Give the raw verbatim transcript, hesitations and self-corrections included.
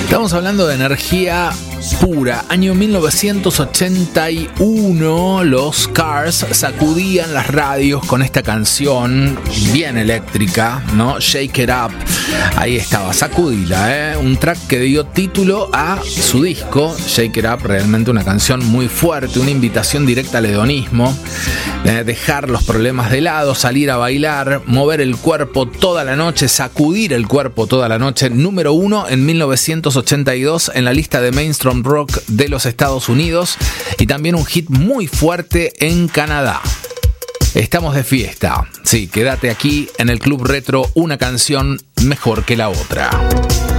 Estamos hablando de energía pura. Año mil novecientos ochenta y uno, los Cars sacudían las radios con esta canción bien eléctrica, ¿no? Shake It Up. Ahí estaba, sacudila, ¿eh? Un track que dio título a su disco, Shake It Up, realmente una canción muy fuerte, una invitación directa al hedonismo, eh, dejar los problemas de lado, salir a bailar, mover el cuerpo toda la noche, sacudir el cuerpo toda la noche. Número uno en mil novecientos ochenta y dos en la lista de mainstream rock de los Estados Unidos y también un hit muy fuerte en Canadá. Estamos de fiesta. Sí, quédate aquí en el Club Retro, una canción mejor que la otra.